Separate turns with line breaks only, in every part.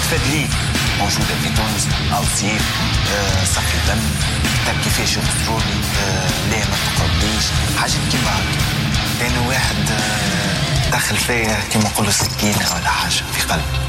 فدليك موجودة في تونس أو سيف سقي دم كتاب كيفاش يخسرولي ليه ما تقربليش حاجات كيما هكا. كان واحد دخل فيا كيما نقولوا سكينة ولا حاجة في قلبي.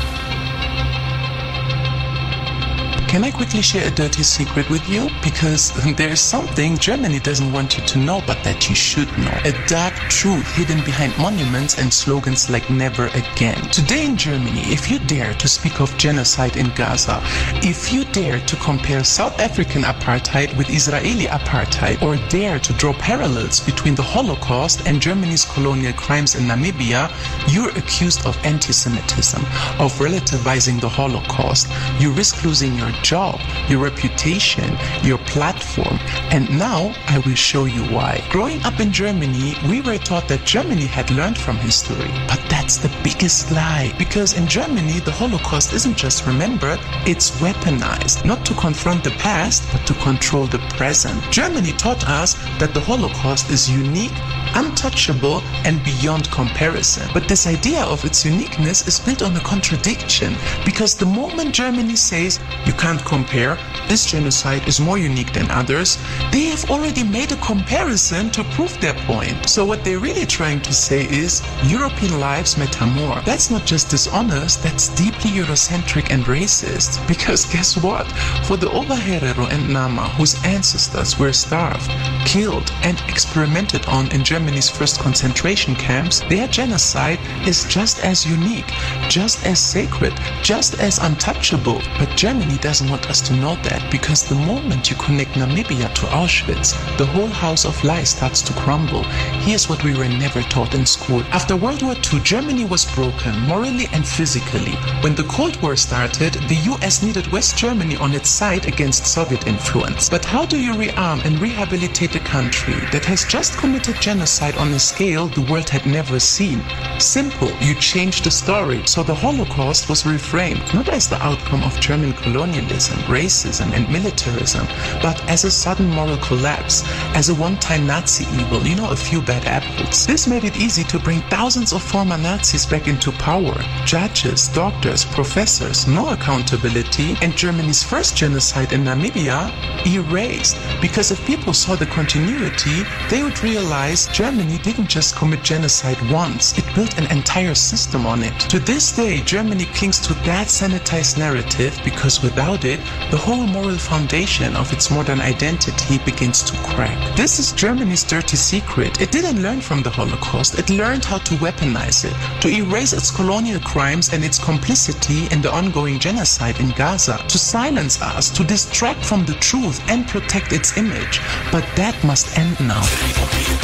Can I quickly share a dirty secret with you? Because there's something Germany doesn't want you to know, but that you should know. A dark truth hidden behind monuments and slogans like never again. Today in Germany, if you dare to speak of genocide in Gaza, if you dare to compare South African apartheid with Israeli apartheid, or dare to draw parallels between the Holocaust and Germany's colonial crimes in Namibia, you're accused of anti-Semitism, of relativizing the Holocaust. You risk losing your job, your reputation, your platform, and now I will show you why. Growing up in Germany, we were taught that Germany had learned from history, but that's the biggest lie, because in Germany the Holocaust isn't just remembered, it's weaponized, not to confront the past, but to control the present. Germany taught us that the Holocaust is unique, untouchable, and beyond comparison. But this idea of its uniqueness is built on a contradiction, because the moment Germany says you can't compare, this genocide is more unique than others, they have already made a comparison to prove their point. So what they're really trying to say is European lives matter more. That's not just dishonest, that's deeply Eurocentric and racist. Because guess what? For the Oberherero and Nama, whose ancestors were starved, killed, and experimented on in Germany's first concentration camps, their genocide is just as unique, just as sacred, just as untouchable. But Germany doesn't want us to know that, because the moment you connect Namibia to Auschwitz, the whole house of lies starts to crumble. Here's what we were never taught in school. After World War II, Germany was broken, morally and physically. When the Cold War started, the US needed West Germany on its side against Soviet influence. But how do you rearm and rehabilitate a country that has just committed genocide on a scale the world had never seen? Simple, you change the story. So the Holocaust was reframed not as the outcome of German colonialism, racism, and militarism, but as a sudden moral collapse, as a one-time Nazi evil, a few bad apples. This made it easy to bring thousands of former Nazis back into power. Judges, doctors, professors, no accountability, and Germany's first genocide in Namibia erased. Because if people saw the continuity, they would realize Germany didn't just commit genocide once, it built an entire system on it. To this day, Germany clings to that sanitized narrative because without it, the whole moral foundation of its modern identity begins to crack. This is Germany's dirty secret. It didn't learn from the Holocaust, it learned how to weaponize it, to erase its colonial crimes and its complicity in the ongoing genocide in Gaza, to silence us, to distract from the truth and protect its image. But that must end now.